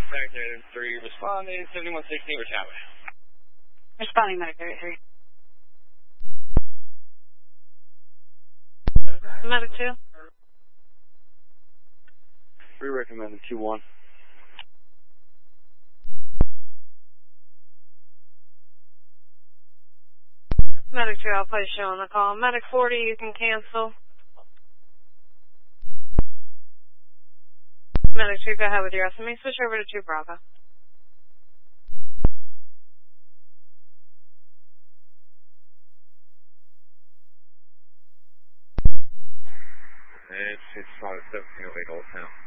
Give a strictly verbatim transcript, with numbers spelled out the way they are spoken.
Medic three responding, seventy-one sixteen, which highway? Responding Medic three. Medic two. We recommended two one. Medic two, I'll place you on the call. Medic forty, you can cancel. Medic two, go ahead with your estimate. Switch over to two Bravo. It's, it's five seventeen oh eight Old Town.